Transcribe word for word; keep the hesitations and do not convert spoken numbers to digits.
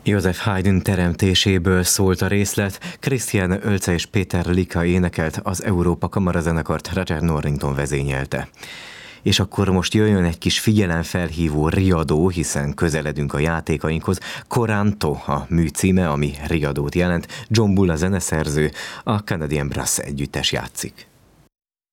József Haydn teremtéséből szólt a részlet, Christian Oelze és Péter Lika énekelt, az Európa Kamarazenekart Roger Norrington vezényelte. És akkor most jöjjön egy kis figyelemfelhívó riadó, hiszen közeledünk a játékainkhoz. Coranto a mű címe, ami riadót jelent. John Bull a zeneszerző, a Canadian Brass együttes játszik.